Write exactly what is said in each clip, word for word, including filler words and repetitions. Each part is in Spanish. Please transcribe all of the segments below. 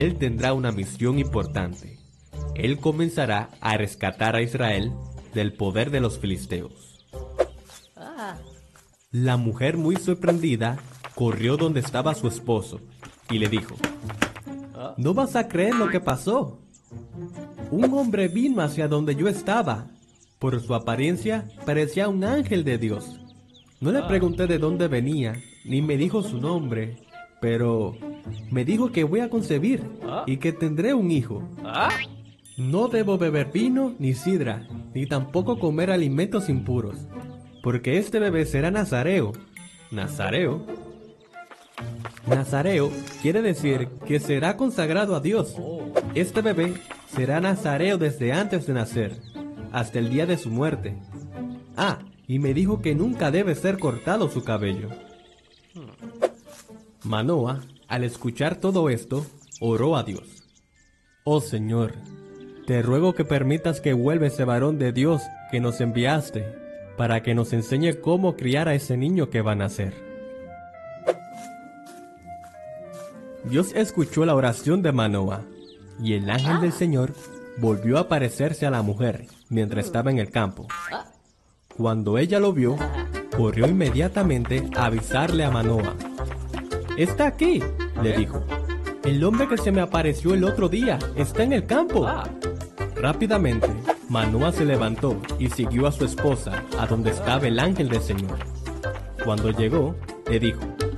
Él tendrá una misión importante. Él comenzará a rescatar a Israel del poder de los filisteos. La mujer, muy sorprendida, corrió donde estaba su esposo y le dijo: «No vas a creer lo que pasó. Un hombre vino hacia donde yo estaba. Por su apariencia parecía un ángel de Dios. No le pregunté de dónde venía, ni me dijo su nombre, pero me dijo que voy a concebir y que tendré un hijo. No debo beber vino ni sidra, ni tampoco comer alimentos impuros, porque este bebé será nazareo». ¿Nazareo? Nazareo quiere decir que será consagrado a Dios. Este bebé será nazareo desde antes de nacer, hasta el día de su muerte. Ah, y me dijo que nunca debe ser cortado su cabello. Manoa, al escuchar todo esto, oró a Dios. «Oh Señor, te ruego que permitas que vuelva ese varón de Dios que nos enviaste, para que nos enseñe cómo criar a ese niño que va a nacer». Dios escuchó la oración de Manoa, y el ángel del Señor volvió a aparecerse a la mujer mientras estaba en el campo. Cuando ella lo vio, corrió inmediatamente a avisarle a Manoa. «Está aquí», le dijo. «El hombre que se me apareció el otro día está en el campo». Rápidamente, Manoa se levantó y siguió a su esposa a donde estaba el ángel del Señor. Cuando llegó, le dijo: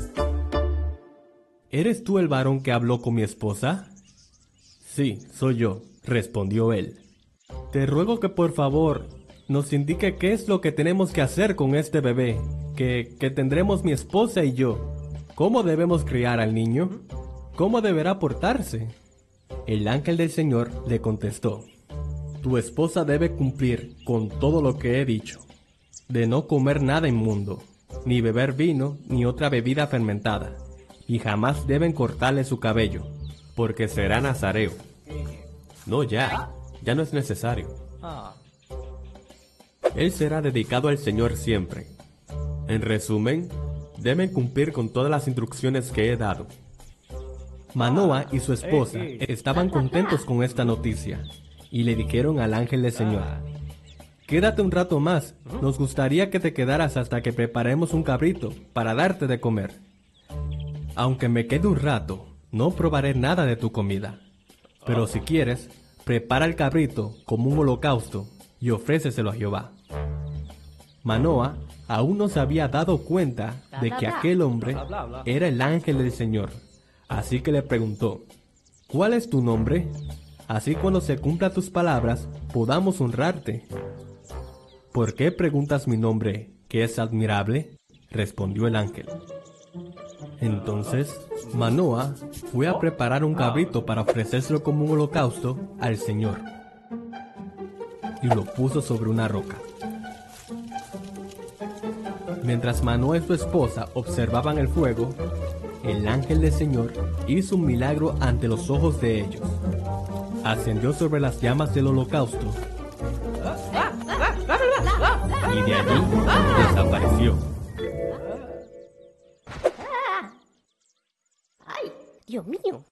«¿Eres tú el varón que habló con mi esposa?». «Sí, soy yo», respondió él. «Te ruego que por favor nos indique qué es lo que tenemos que hacer con este bebé, que, que tendremos mi esposa y yo. ¿Cómo debemos criar al niño? ¿Cómo deberá portarse?». El ángel del Señor le contestó: «Tu esposa debe cumplir con todo lo que he dicho, de no comer nada inmundo, ni beber vino ni otra bebida fermentada, y jamás deben cortarle su cabello, porque será nazareo». «No, ya, ya no es necesario. Él será dedicado al Señor siempre. En resumen, deben cumplir con todas las instrucciones que he dado». Manoa y su esposa estaban contentos con esta noticia, y le dijeron al ángel del Señor: «Quédate un rato más, nos gustaría que te quedaras hasta que preparemos un cabrito para darte de comer». «Aunque me quede un rato, no probaré nada de tu comida. Pero si quieres, prepara el cabrito como un holocausto y ofréceselo a Jehová». Manoa aún no se había dado cuenta de que aquel hombre era el ángel del Señor, así que le preguntó: «¿Cuál es tu nombre? Así cuando se cumplan tus palabras, podamos honrarte». «¿Por qué preguntas mi nombre, que es admirable?», respondió el ángel. Entonces Manoa fue a preparar un cabrito para ofrecérselo como un holocausto al Señor, y lo puso sobre una roca. Mientras Manoa y su esposa observaban el fuego, el ángel del Señor hizo un milagro ante los ojos de ellos. Ascendió sobre las llamas del holocausto, y de allí desapareció. ¡Dios mío!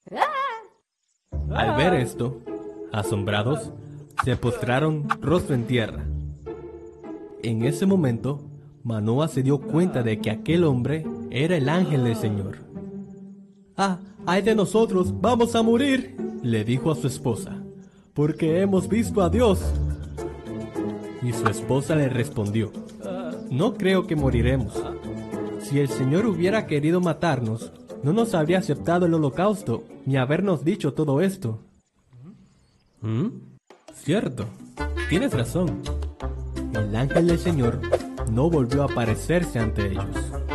Al ver esto, asombrados, se postraron rostro en tierra. En ese momento, Manoa se dio cuenta de que aquel hombre era el ángel del Señor. «¡Ah, ay de nosotros, vamos a morir!», le dijo a su esposa, «porque hemos visto a Dios». Y su esposa le respondió: «No creo que moriremos. Si el Señor hubiera querido matarnos, no nos habría aceptado el holocausto, ni habernos dicho todo esto». ¿Mm? Cierto, tienes razón. El ángel del Señor no volvió a aparecerse ante ellos.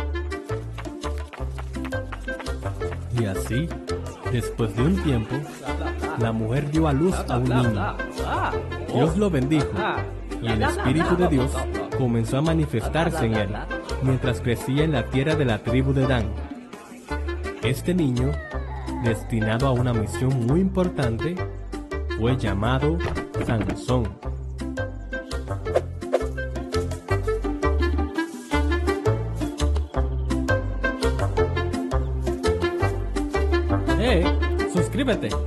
Y así, después de un tiempo, la mujer dio a luz a un niño. Dios lo bendijo, y el Espíritu de Dios comenzó a manifestarse en él, mientras crecía en la tierra de la tribu de Dan. Este niño, destinado a una misión muy importante, fue llamado Sansón. Eh, suscríbete. suscríbete.